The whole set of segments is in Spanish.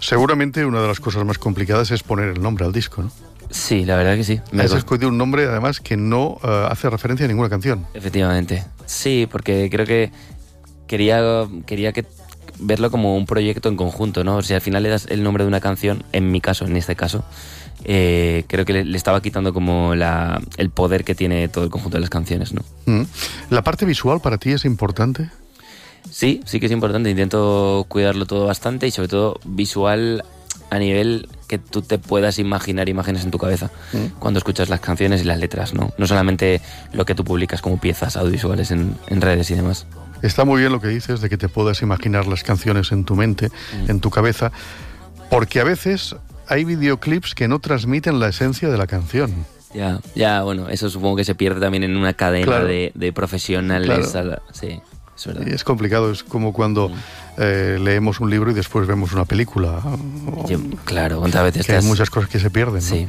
Seguramente una de las cosas más complicadas es poner el nombre al disco, ¿no? Sí, la verdad que sí. Has escogido un nombre, además, que no hace referencia a ninguna canción. Efectivamente. Sí, porque creo que quería que verlo como un proyecto en conjunto, ¿no? O sea, al final le das el nombre de una canción, en mi caso, en este caso, creo que le estaba quitando como el poder que tiene todo el conjunto de las canciones, ¿no? ¿La parte visual para ti es importante? Sí que es importante. Intento cuidarlo todo bastante y sobre todo visual a nivel que tú te puedas imaginar imágenes en tu cabeza cuando escuchas las canciones y las letras, ¿no? No solamente lo que tú publicas como piezas audiovisuales en redes y demás. Está muy bien lo que dices de que te puedas imaginar las canciones en tu mente, en tu cabeza, porque a veces hay videoclips que no transmiten la esencia de la canción. Ya, bueno, eso supongo que se pierde también en una cadena, claro, de profesionales. Claro. Sí, es verdad. Y es complicado, es como cuando leemos un libro y después vemos una película. Claro, ¿cuántas veces hay muchas cosas que se pierden, ¿no? Sí.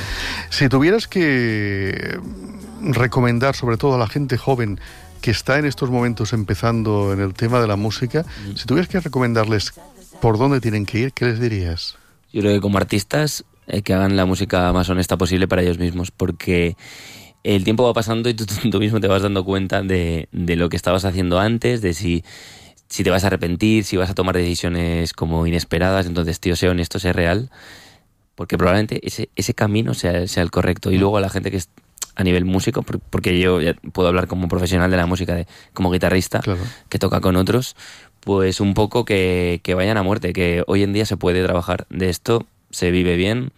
Si tuvieras que recomendar, sobre todo a la gente joven que está en estos momentos empezando en el tema de la música, si tuvieras que recomendarles por dónde tienen que ir, ¿qué les dirías? Yo creo que como artistas que hagan la música más honesta posible para ellos mismos, porque el tiempo va pasando y tú mismo te vas dando cuenta de lo que estabas haciendo antes, de si te vas a arrepentir, si vas a tomar decisiones como inesperadas. Entonces, tío, sé honesto, sé real, porque probablemente ese camino sea el correcto. Y luego a la gente que es a nivel músico, porque yo ya puedo hablar como profesional de la música, como guitarrista, claro, que toca con otros, pues un poco que vayan a muerte, que hoy en día se puede trabajar de esto, se vive bien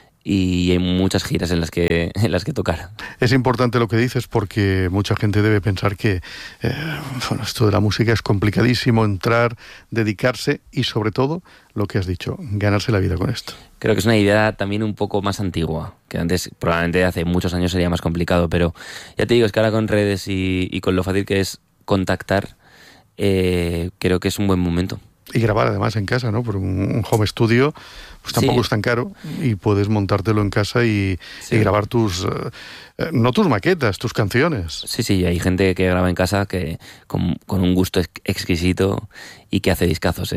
y hay muchas giras en las que tocar. Es importante lo que dices porque mucha gente debe pensar que esto de la música es complicadísimo, entrar, dedicarse y sobre todo, lo que has dicho, ganarse la vida con esto. Creo que es una idea también un poco más antigua, que antes, probablemente hace muchos años sería más complicado, pero ya te digo, es que ahora con redes y con lo fácil que es contactar, creo que es un buen momento. Y grabar además en casa, ¿no? Por un home studio pues tampoco es tan caro y puedes montártelo en casa y grabar no tus maquetas, tus canciones. Sí, hay gente que graba en casa que con un gusto exquisito y que hace discazos,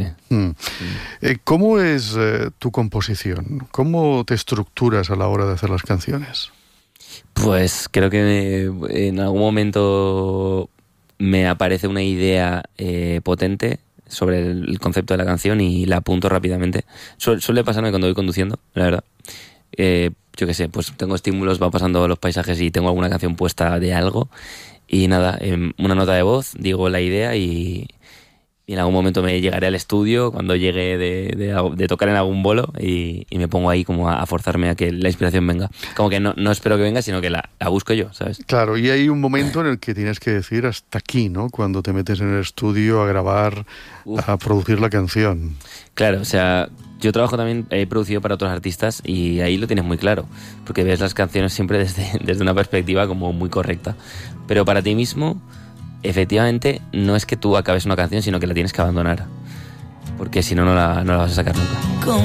¿Cómo es tu composición? ¿Cómo te estructuras a la hora de hacer las canciones? Pues creo que en algún momento me aparece una idea potente sobre el concepto de la canción y la apunto rápidamente. Suele pasarme cuando voy conduciendo, la verdad. Yo qué sé, pues tengo estímulos, va pasando los paisajes y tengo alguna canción puesta de algo y nada, una nota de voz, digo la idea y en algún momento me llegaré al estudio cuando llegue de tocar en algún bolo y me pongo ahí como a forzarme a que la inspiración venga. Como que no espero que venga, sino que la busco yo, ¿sabes? Claro, y hay un momento en el que tienes que decir hasta aquí, ¿no? Cuando te metes en el estudio a grabar, a producir la canción. Claro, o sea, yo trabajo también, he producido para otros artistas y ahí lo tienes muy claro, porque ves las canciones siempre desde una perspectiva como muy correcta. Pero para ti mismo, efectivamente, no es que tú acabes una canción, sino que la tienes que abandonar, porque si no, no la vas a sacar nunca.